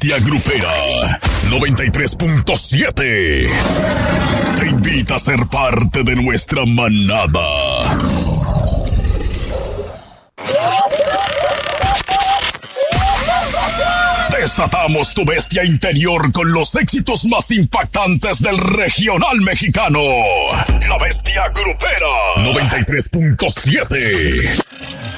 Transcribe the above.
bestia grupera 93.7 te invita a ser parte de nuestra manada. Desatamos tu bestia interior con los éxitos más impactantes del regional mexicano. La bestia grupera 93.7.